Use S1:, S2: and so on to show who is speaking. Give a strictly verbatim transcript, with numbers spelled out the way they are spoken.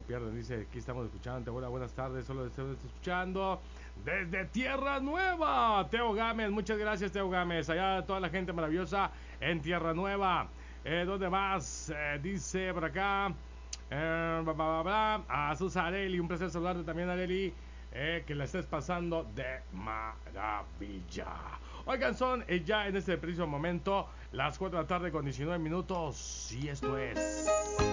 S1: pierden. Dice, aquí estamos escuchando. Hola, buenas tardes. Solo estoy escuchando desde Tierra Nueva. Teo Gámez, muchas gracias, Teo Gámez. Allá toda la gente maravillosa en Tierra Nueva. Eh, ¿Dónde más? Eh, dice por acá. Eh, bla, bla, bla, bla. A Susa Areli, un placer saludarte también, Areli. Eh, que la estés pasando de maravilla. Oigan, son eh, ya en este preciso momento las cuatro de la tarde con diecinueve minutos. Y esto es